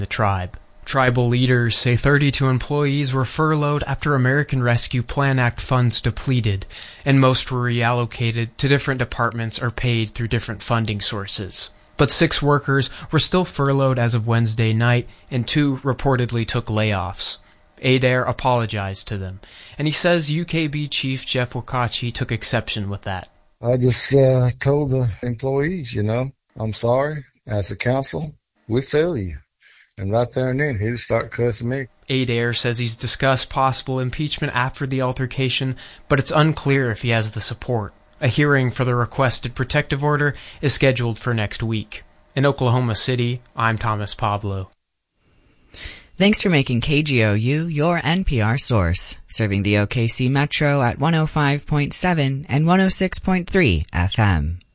the tribe. Tribal leaders say 32 employees were furloughed after American Rescue Plan Act funds depleted, and most were reallocated to different departments or paid through different funding sources. But 6 workers were still furloughed as of Wednesday night, and 2 reportedly took layoffs. Adair apologized to them, and he says UKB Chief Jeff Wakachi took exception with that. I just told the employees, I'm sorry. As a council, we fail you. And right there and then, he'd start cussing me. Adair says he's discussed possible impeachment after the altercation, but it's unclear if he has the support. A hearing for the requested protective order is scheduled for next week. In Oklahoma City, I'm Thomas Pablo. Thanks for making KGOU your NPR source, serving the OKC Metro at 105.7 and 106.3 FM.